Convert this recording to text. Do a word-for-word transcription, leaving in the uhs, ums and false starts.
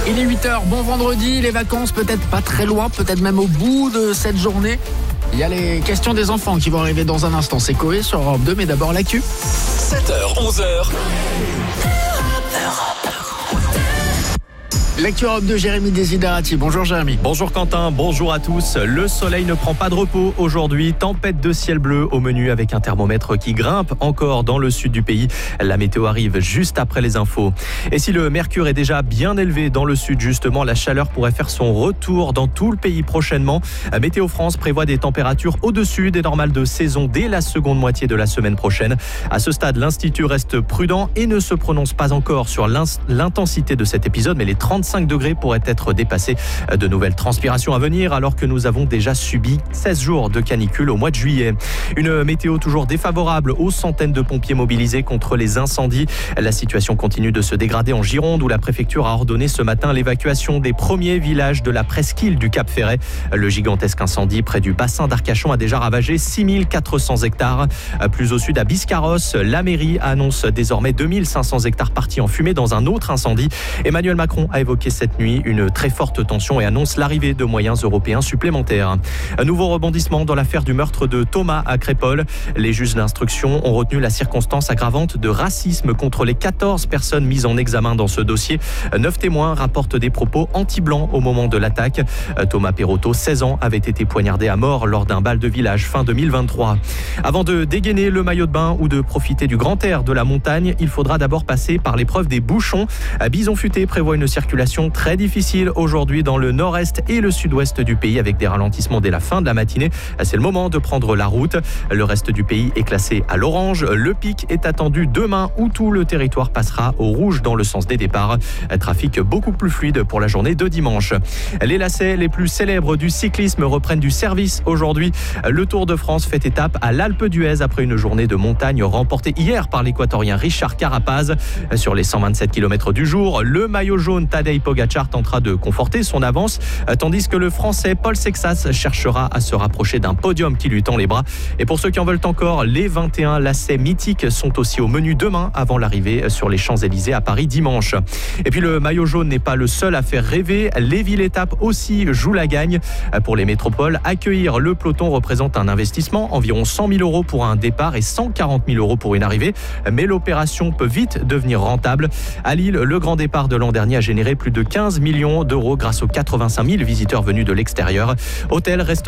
Il est huit heures, bon vendredi, les vacances peut-être pas très loin, peut-être même au bout de cette journée. Il y a les questions des enfants qui vont arriver dans un instant. C'est Coé sur Europe deux, mais d'abord l'actu. sept heures, onze heures. L'actu Europe deux, Jérémy Desiderati. Bonjour Jérémy. Bonjour Quentin, bonjour à tous. Le soleil ne prend pas de repos aujourd'hui. Tempête de ciel bleu au menu avec un thermomètre qui grimpe encore dans le sud du pays. La météo arrive juste après les infos. Et si le mercure est déjà bien élevé dans le sud, justement, la chaleur pourrait faire son retour dans tout le pays prochainement. Météo France prévoit des températures au-dessus des normales de saison dès la seconde moitié de la semaine prochaine. À ce stade, l'Institut reste prudent et ne se prononce pas encore sur l'intensité de cet épisode, mais les trente-cinq degrés pourraient être dépassés. De nouvelles transpirations à venir alors que nous avons déjà subi seize jours de canicule au mois de juillet. Une météo toujours défavorable aux centaines de pompiers mobilisés contre les incendies. La situation continue de se dégrader en Gironde où la préfecture a ordonné ce matin l'évacuation des premiers villages de la presqu'île du Cap Ferret. Le gigantesque incendie près du bassin d'Arcachon a déjà ravagé six mille quatre cents hectares. Plus au sud à Biscarrosse, la mairie annonce désormais deux mille cinq cents hectares partis en fumée dans un autre incendie. Emmanuel Macron a évoqué cette nuit une très forte tension et annonce l'arrivée de moyens européens supplémentaires. Un nouveau rebondissement dans l'affaire du meurtre de Thomas à Crépol. Les juges d'instruction ont retenu la circonstance aggravante de racisme contre les quatorze personnes mises en examen dans ce dossier. Neuf témoins rapportent des propos anti-blancs au moment de l'attaque. Thomas Perotto, seize ans, avait été poignardé à mort lors d'un bal de village fin deux mille vingt-trois. Avant de dégainer le maillot de bain ou de profiter du grand air de la montagne, il faudra d'abord passer par l'épreuve des bouchons. Bison Futé prévoit une circulation très difficile aujourd'hui dans le nord-est et le sud-ouest du pays avec des ralentissements dès la fin de la matinée. C'est le moment de prendre la route. Le reste du pays est classé à l'orange. Le pic est attendu demain où tout le territoire passera au rouge dans le sens des départs. Trafic beaucoup plus fluide pour la journée de dimanche. Les lacets les plus célèbres du cyclisme reprennent du service aujourd'hui. Le Tour de France fait étape à l'Alpe d'Huez après une journée de montagne remportée hier par l'équatorien Richard Carapaz. Sur les cent vingt-sept kilomètres du jour, le maillot jaune Tadej Pogacar tentera de conforter son avance, tandis que le Français Paul Sexas cherchera à se rapprocher d'un podium qui lui tend les bras. Et pour ceux qui en veulent encore, les vingt et un lacets mythiques sont aussi au menu demain avant l'arrivée sur les Champs-Élysées à Paris dimanche. Et puis le maillot jaune n'est pas le seul à faire rêver. Les villes-étapes aussi jouent la gagne. Pour les métropoles, accueillir le peloton représente un investissement, environ cent mille euros pour un départ et cent quarante mille euros pour une arrivée. Mais l'opération peut vite devenir rentable. À Lille, le grand départ de l'an dernier a généré plus de quinze millions d'euros grâce aux quatre-vingt-cinq mille visiteurs venus de l'extérieur. Hôtel, restaurant